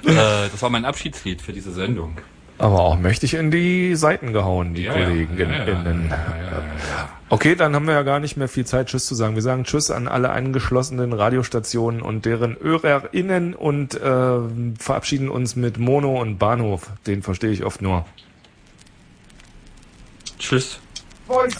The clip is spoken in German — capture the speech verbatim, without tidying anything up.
Äh, das war mein Abschiedslied für diese Sendung. Aber auch mächtig in die Seiten gehauen, die ja, Kolleginnen. Ja, ja, ja, ja, ja, ja. Okay, dann haben wir ja gar nicht mehr viel Zeit, Tschüss zu sagen. Wir sagen Tschüss an alle angeschlossenen Radiostationen und deren HörerInnen und äh, verabschieden uns mit Mono und Bahnhof. Den verstehe ich oft nur. Tschüss.